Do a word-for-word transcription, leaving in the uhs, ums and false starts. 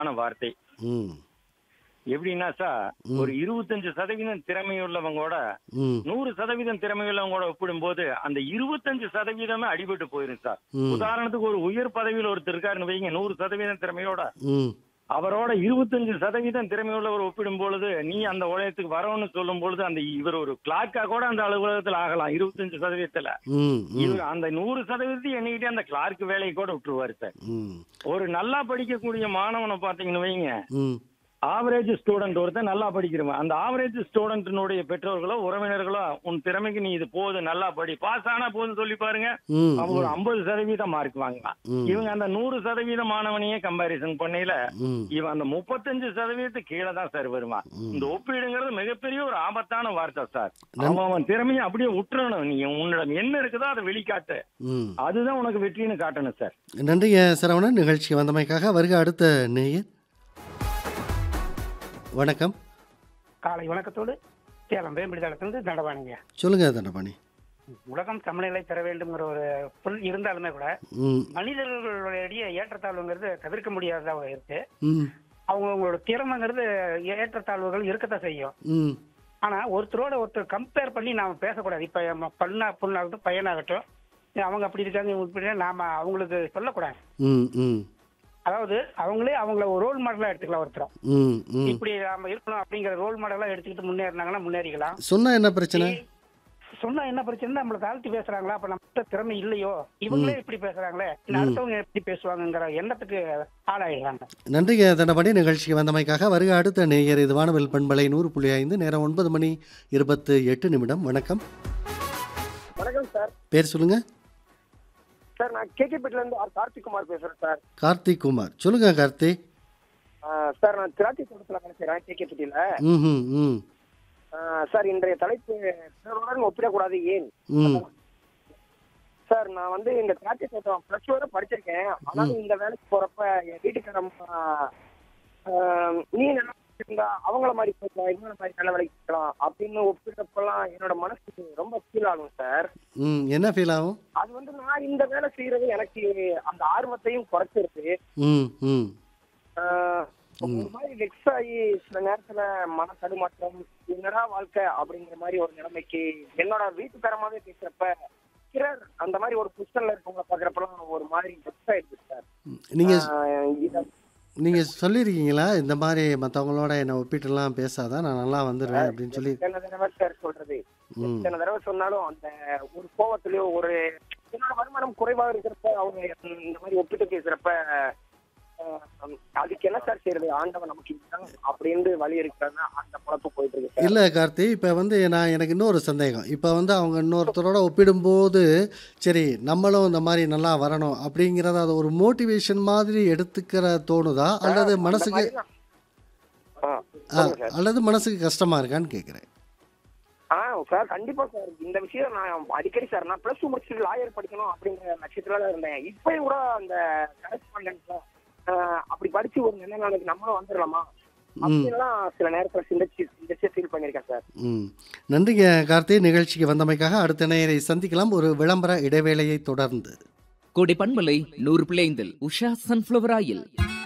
வார்த்தை. ம். எப்படின்னா சார், ம். ஒரு இருபத்தஞ்சு சதவீதம் திறமையுள்ளவங்களோட ம். நூறு சதவீதம் திறமையுள்ளவங்களோட ஒப்பிடும்போது அந்த இருபத்தஞ்சு சதவீதமே அடிபட்டு போயிரும் சார். ம். உதாரணத்துக்கு ஒரு உயர் பதவியில் ஒருத்தர் இருக்காருன்னு வைங்க, நூறு சதவீதம் திறமையோட ம். அவரோட இருபத்தஞ்சு சதவீதம் திறமையுள்ளவர் ஒப்பிடும் பொழுது, நீ அந்த உலகத்துக்கு வரணும்னு சொல்லும் பொழுது, அந்த இவர் ஒரு கிளாக்கா கூட அந்த அலுவலகத்துல ஆகலாம் இருபத்தஞ்சு சதவீதத்துல. ம். ம். இவர் அந்த நூறு சதவீதத்தை எண்ணிக்கிட்டே அந்த கிளார்க் வேலையை கூட விட்டுருவாரு சார். ம். ஒரு நல்லா படிக்கக்கூடிய மாணவனை பாத்தீங்கன்னு வைங்க, ம். ஆவரேஜ் ஸ்டூடெண்ட் ஒருத்தன் நல்லா படிக்கிறவன், அந்த ஆவரேஜ் ஸ்டூடெண்ட்னுடைய பெற்றோர்களோ உறவினர்களோ உன் திறமைக்கு நீ இது போதும் நல்லா படி பாஸ் ஆனா போதும் சொல்லி பாருங்க, ம். அவங்க ஒரு ம். ஐம்பது சதவீதம் மார்க் வாங்கலாம். ம். இவங்க அந்த நூறு சதவீதம் மாணவனையே கம்பாரிசன் பண்ணையில ம். இவன் அந்த முப்பத்தஞ்சு சதவீதத்துக்கு கீழே தான் சார் வருவான். ம். இந்த ஒப்பீடுங்கிறது மிகப்பெரிய ஒரு ஆபத்தான வார்த்தை சார். நன்- அவன் அவன் திறமையை அப்படியே விட்டுறணும். நீ உன்னிடம் என்ன இருக்குதோ அதை வெளிக்காட்டு, ம். அதுதான் உனக்கு வெற்றின்னு காட்டணும் சார். நன்றிங்க சரவணன், நிகழ்ச்சி வந்தமைக்காக. வருக அடுத்த நேயர். வணக்கம். காலை வணக்கத்தோடு சேலம் வேம்பிடிதளத்திலிருந்து தண்டபாணிங்க. சொல்லுங்க தண்டபாணி. உலகம் சமநிலை பெற வேண்டும்ங்கிற ஒரு புல் இருந்தாலுமே கூட ம். மனிதர்களுடைய ஏற்றத்தாழ்வுங்கிறது தவிர்க்க முடியாததா இருக்கு. ம். அவங்களோட திறமைங்கிறது ஏற்றத்தாழ்வுகள் இருக்கத்தான் செய்யும். ம். ஆனா ஒருத்தரோட ஒருத்தர் கம்பேர் பண்ணி நாம பேசக்கூடாது. இப்ப நம்ம பொண்ணா பொண்ணாகட்டும் பையனாகட்டும், அவங்க அப்படி இருக்காங்க இவங்க இப்படி இருக்காங்க, நாம அவங்களுக்கு சொல்லக்கூடாது. ம். ம். அதாவது அவங்களே அவங்கள ஒரு ரோல் மாடலா எடுத்துக்கலாம். ஒருத்தர் ம். ம். இப்படி நாம இருக்கணும் அப்படிங்கிற ரோல் மாடலா எடுத்துக்கிட்டு முன்னேறினாங்கன்னா முன்னேறிக்கலாம். சொன்னா என்ன பிரச்சனை? சொன்னா என்ன பிரச்சனை, நம்மள தாழ்த்தி பேசுறாங்களா, அப்ப நம்ம திறமை இல்லையோ, இவங்களே இப்படி பேசுறாங்களே, இல்ல அடுத்தவங்க எப்படி பேசுவாங்கங்கிற எண்ணத்துக்கு ஆளாயிடுறாங்க. நன்றிங்க தண்டபாணி, நிகழ்ச்சிக்கு வந்தமைக்காக. வருக அடுத்த நேயர். இது வானவில் பண்பலை நூறு புள்ளி ஐந்து, நேரம் ஒன்பது மணி இருபத்து எட்டு நிமிடம். வணக்கம். வணக்கம் சார். பேர் சொல்லுங்க. சார் நான் கேகேபேட்ல இருந்து ஆர் கார்த்திக் குமார் பேசுறேன் சார். கார்த்திக் குமார். சொல்லுங்க கார்த்திக். ஆ, சார் நான் திராட்சை தோட்டத்தில் வேலை செய்கிறேன் கேகேபேட்டியில். ம். ம். ம். சார் இன்றைய தலைப்பு பிறருடன் ஒப்பிடக்கூடாது ஏன். ம். சார் நான் வந்து இந்த திராட்சை தோட்டம் ப்ளஸ் டூ வரை படிச்சிருக்கேன். ஆனாலும் இந்த வேலைக்கு போறப்ப என் வீட்டுக்காரம் நீ நல்லா இருந்தா அவங்கள மாதிரி போய்க்கலாம், இவங்கள மாதிரி நல்ல வேலைக்கு போகலாம் அப்படின்னு ஒப்பிடுறப்பெல்லாம் என்னோட மனசுக்கு ரொம்ப ஃபீல் ஆகும் சார். ம். என்ன ஃபீல் ஆகும்? அது வந்து நான் இந்த வேலை செய்யறது எனக்கு அந்த ஆர்வத்தையும் குறைச்சிருக்கு. ம். ம். ஆஹ் ஒரு மாதிரி வெக்ஸ் ஆகி சில நேரத்துல மன தடுமாற்றம், என்னடா வாழ்க்கை அப்படிங்கிற மாதிரி ஒரு நிலைமைக்கு என்னோட வீட்டுக்காரமாவே பேசுறப்ப பிறர் அந்த மாதிரி ஒரு பொசிஷன்ல இருக்கவங்க பாக்குறப்பெல்லாம் ஒரு மாதிரி வெக்ஸ் ஆயிடுச்சு சார். நீங்க ஆஹ் இத- நீங்க சொல்லியிருக்கீங்களா இந்த மாதிரி மற்றவங்களோட என்னை ஒப்பிட்டுலாம் பேசாதான் நான் நல்லா வந்துடுவேன் அப்படின்னு சொல்லி? எத்தனை தடவை சார் சொல்றது, ம். எத்தனை தடவை சொன்னாலும் அந்த ஒரு கோவத்திலயோ ஒரு என்னோட வருமானம் குறைவாக இருக்கிறப்ப அவங்க இந்த மாதிரி ஒப்பிட்டு பேசுறப்ப ஆஹ் அதுக்கு என்ன சார் செய்யறது, ஆண்டவன் நமக்கு இதுதான் அப்படின்னு வழி இருக்கிறதா அந்த குழப்பு போயிட்டு இருக்கு சார். இல்லை கார்த்தி, இப்போ வந்து நான் எனக்கு இன்னொரு சந்தேகம். இப்போ வந்து அவங்க இன்னொருத்தரோட ஒப்பிடும்போது சரி நம்மளும் இந்த மாதிரி நல்லா வரணும் அப்படிங்கிறத அதை ஒரு மோட்டிவேஷன் மாதிரி எடுத்துக்கிற தோணுதா, அல்லது அந்த மனசுக்கு மாதிரிலாம் ஆ, ஆ, சொல்லுங்க சார். அல்லது மனசுக்கு கஷ்டமா இருக்கான்னு கேட்குறேன். ஆ சார் கண்டிப்பா சார். இந்த விஷயம் நான் அடிக்கடி சார் நான் பிளஸ் டூ முடிச்சுட்டு லாயர் படிக்கணும் அப்படிங்கிற லட்சியத்துல தான் இருந்தேன். இப்பயும் கூட அந்த கரஸ்பாண்டன்ஸ்ல அப்படி படிச்சு ஒரு நல்ல நாளைக்கு நம்மளும் வந்துடலாமா அப்படின்லாம் சில நேரத்துல சிந்திச்சு சிந்திச்சு ஃபீல் பண்ணியிருக்கேன் சார். ம். நன்றிங்க கார்த்தி, நிகழ்ச்சிக்கு வந்தமைக்காக. அடுத்த நேயரை சந்திக்கலாம் ஒரு விளம்பர இடைவேளையை தொடர்ந்து. கோடை பண்பலை நூறு பிள்ளைந்தில் உஷா சன்ஃப்ளவர் ஆயில்